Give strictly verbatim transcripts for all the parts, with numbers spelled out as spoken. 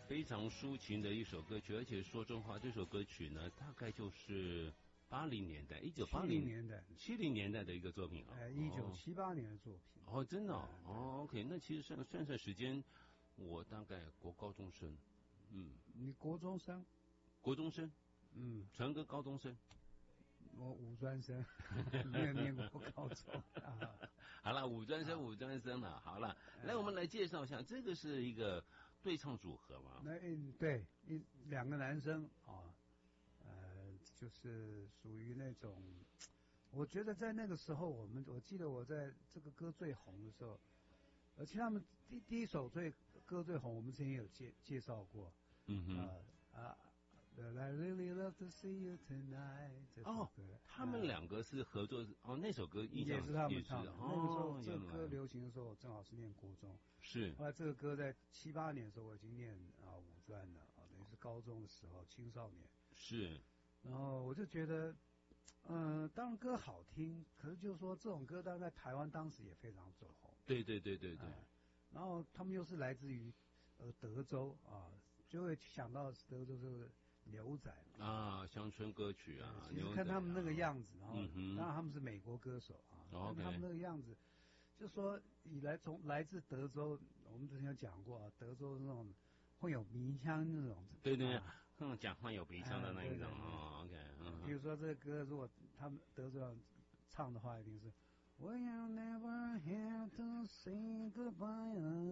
非常抒情的一首歌曲，而且说真话，这首歌曲呢，大概就是八零年代，一九八零年代， 七零年代的一个作品啊， 哎，一九七八年的作品。 哦，真的哦，哦 ，OK， 那其实算算算时间，我大概国高中生，嗯， 你国中生， 国中生， 嗯， 陈哥高中生。 我五专生，没有念过高中啊。 好了，五专生，五专生了。好了，来，我们来介绍一下，这个是一个对唱组合嘛？ 那嗯，对，一两个男生啊，呃，就是属于那种，我觉得在那个时候，我们我记得我在这个歌最红的时候，而且他们第第一首最歌最红，我们之前有介介绍过， 嗯哼， 啊啊。I really love to see you tonight。 哦，他们两个是合作哦，那首歌印象也是他们唱的。 哦、 那个时候这个歌流行的时候，我正好是念国中。 是。 后来这个歌在七八年的时候，我已经念啊五专了啊，等于是高中的时候，青少年。 是。 然后我就觉得，嗯、呃，当然歌好听，可是就是说这种歌，当然在台湾当时也非常走红。 对对对对对。 呃、然后他们又是来自于呃德州啊，就会想到德州这个。牛仔啊，乡村歌曲啊， 其实看他们那个样子，然后、 嗯、 当然他们是美国歌手啊， 哦、 他们那个样子，就说以来从来自德州，我们之前有讲过啊，德州那种会有鼻腔那种， 对对，嗯，讲话有鼻腔的那一种哦 ，OK， 嗯， 比如说这个歌，如果他们德州人唱的话，一定是。We'll never have to say goodbye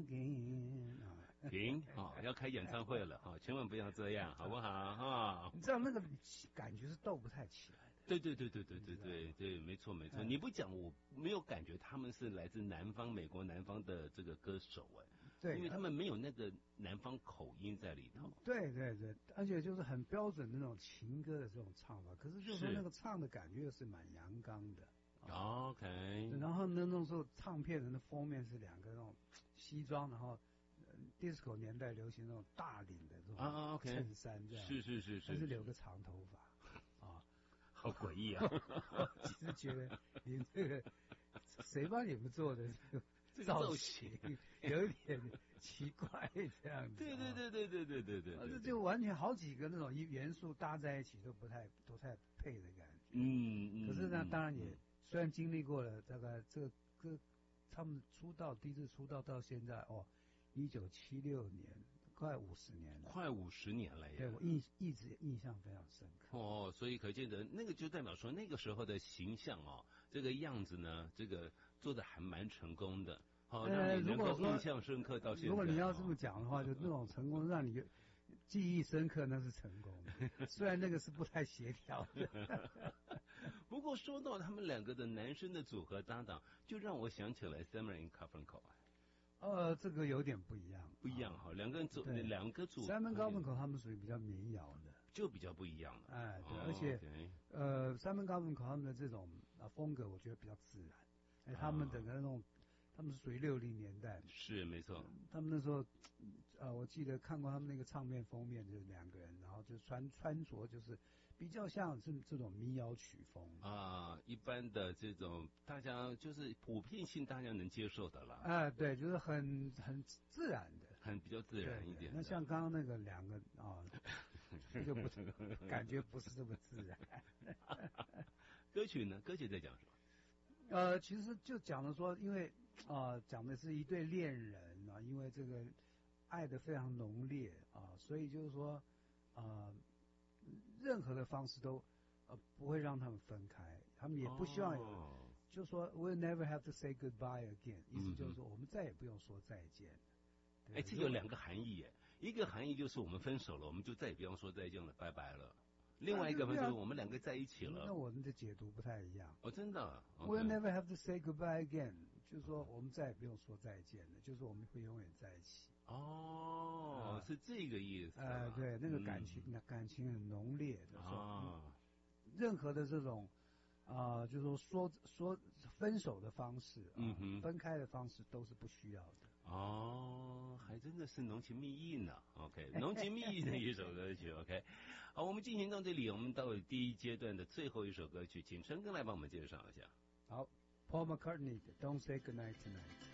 again。 停啊、哦，要开演唱会了哈、哦，千万不要这样，好不好哈？ 你知道那个感觉是斗不太起来的。 对对对对对对对对，没错没错。你不讲，我没有感觉他们是来自南方美国南方的这个歌手哎， 对， 因为他们没有那个南方口音在里头。 对对对，而且就是很标准的那种情歌的这种唱法，可是就是说那个唱的感觉是蛮阳刚的。 OK， 然后呢，那时候唱片人的封面是两个那种西装，然后、呃、disco 年代流行那种大领的这种衬衫，这样、 啊 okay、是是是是， 但是留个长头发啊， 好诡异啊！ 我其实觉得你这个谁帮你们做的这个造型有点奇怪，这样子。 对对对对对对对对对， 这就完全好几个那种元素搭在一起都不太不太配的感觉。 嗯嗯。 可是呢，当然也。嗯虽然经历过了大概这个歌，他们出道第一次出道到现在哦，一九七六年，快五十年了， 快五十年了呀。 对我印一直印象非常深刻。 哦，所以可见得那个就代表说那个时候的形象哦，这个样子呢，这个做的还蛮成功的。好、哦，让你能够印象深刻到现在。 如果你要这么讲的话，就那种成功让你记忆深刻，那是成功的。虽然那个是不太协调的。 不过说到他们两个的男生的组合搭档，就让我想起来 Simon and Garfunkel。 呃，这个有点不一样， 不一样哈，两个人组两个组 Simon Garfunkel 他们属于比较民谣的， 就比较不一样了。 哎，对， 哦、 而且、 okay、 呃 Simon Garfunkel 他们的这种啊风格，我觉得比较自然，哎，他们整个那种。哦他们是属于六零年代， 是没错。 他们那时候，呃，我记得看过他们那个唱片封面，就是两个人，然后就穿穿着就是比较像是这种民谣曲风啊，一般的这种大家就是普遍性大家能接受的了。 啊，对，就是很很自然的， 很比较自然一点。 那像刚刚那个两个啊，就不感觉不是这么自然。 歌曲呢？歌曲在讲什么？ 呃，其实就讲的说，因为啊、呃，讲的是一对恋人啊，因为这个爱的非常浓烈啊，所以就是说啊、呃，任何的方式都呃不会让他们分开，他们也不希望有，哦、就说 we'll never have to say goodbye again， 意思就是说我们再也不用说再见。 哎，这有两个含义耶，一个含义就是我们分手了，我们就再也不用说再见了，拜拜了。另外一个就是我们两个在一起了， 那我们的解读不太一样。 哦，真的 ？We'll never have to say goodbye again， 就是说我们再也不用说再见了，就是我们会永远在一起。 哦，是这个意思。 呃，对，那个感情，那、嗯、感情很浓烈的时候， 啊、 任何的这种啊、呃，就是说说说分手的方式，啊、 嗯哼， 分开的方式都是不需要的。 哦，还真的是浓情蜜意呢。OK， 浓情蜜意的一首歌曲。OK， 好，我们进行到这里，我们到了第一阶段的最后一首歌曲，请陈哥来帮我们介绍一下。 好 ，Paul McCartney 的《Don't Say Goodnight Tonight》。